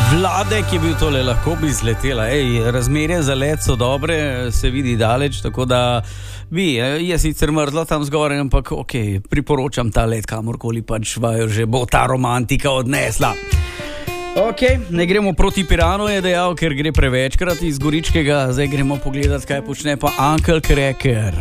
Vlade, ki je bil tole, lahko bi zletela. Razmerje za let so dobre, se vidi daleč, tako da je sicer mrzlo tam zgoraj, ampak priporočam ta let, kamorkoli pač vaju že bo ta romantika odnesla. Ne gremo proti Piranu, je dejal, ker gre prevečkrat iz Goričkega, zdaj gremo pogledat, kaj počne pa Uncle Cracker.